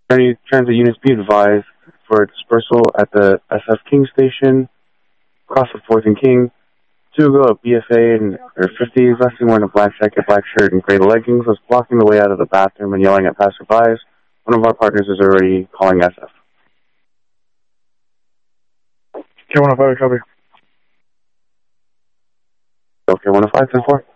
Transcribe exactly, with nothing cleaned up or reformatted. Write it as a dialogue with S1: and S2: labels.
S1: Any transit units be advised for dispersal at the S F King station, across the fourth and King. Two ago, a B F A in her fifties, last wearing a black jacket, black shirt, and gray leggings, was blocking the way out of the bathroom and yelling at passerbys. One of our partners is already calling S F.
S2: K one oh five, copy.
S1: Okay, one oh five, ten four.